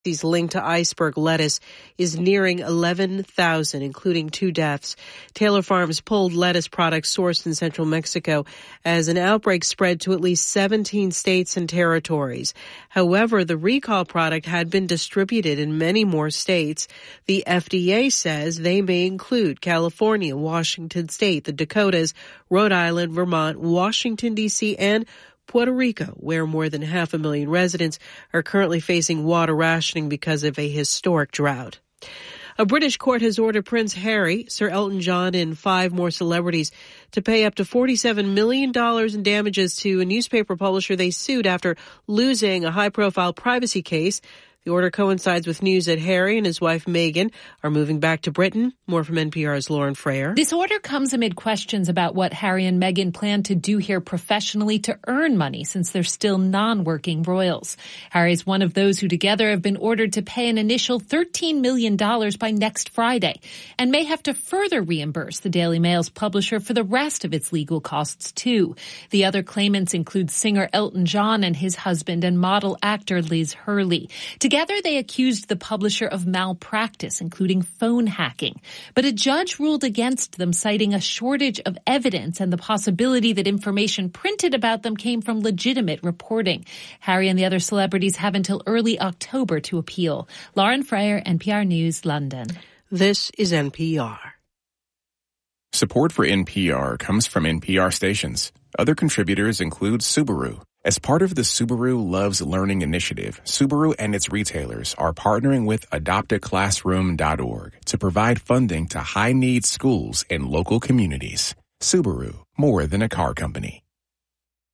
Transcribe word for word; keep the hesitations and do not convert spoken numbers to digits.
These linked to iceberg lettuce is nearing eleven thousand, including two deaths. Taylor Farms pulled lettuce products sourced in central Mexico as an outbreak spread to at least seventeen states and territories. However, the recall product had been distributed in many more states. The F D A says they may include California, Washington State, the Dakotas, Rhode Island, Vermont, Washington, D C, and Puerto Rico, where more than half a million residents are currently facing water rationing because of a historic drought. A British court has ordered Prince Harry, Sir Elton John, and five more celebrities to pay up to forty-seven million dollars in damages to a newspaper publisher they sued after losing a high-profile privacy case. The order coincides with news that Harry and his wife Meghan are moving back to Britain. More from N P R's Lauren Frayer. This order comes amid questions about what Harry and Meghan plan to do here professionally to earn money since they're still non-working royals. Harry is one of those who together have been ordered to pay an initial thirteen million dollars by next Friday and may have to further reimburse the Daily Mail's publisher for the rest of its legal costs too. The other claimants include singer Elton John and his husband and model actor Liz Hurley. Together, they accused the publisher of malpractice, including phone hacking. But a judge ruled against them, citing a shortage of evidence and the possibility that information printed about them came from legitimate reporting. Harry and the other celebrities have until early October to appeal. Lauren Frayer, N P R News, London. This is N P R. Support for N P R comes from N P R stations. Other contributors include Subaru. As part of the Subaru Loves Learning initiative, Subaru and its retailers are partnering with adopt a classroom dot org to provide funding to high-need schools in local communities. Subaru, more than a car company.